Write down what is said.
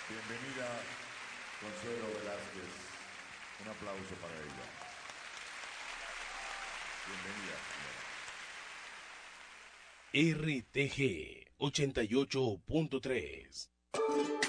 Bienvenida, Consuelo Velázquez. Un aplauso para ella. Bienvenida, señora. RTG 88.3